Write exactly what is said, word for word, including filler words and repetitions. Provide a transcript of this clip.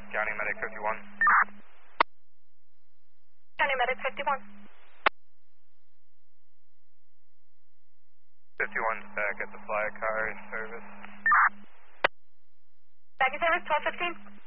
County Medic fifty-one. County Medic fifty-one. fifty-one's back at the fly car service. Back in service, twelve fifteen.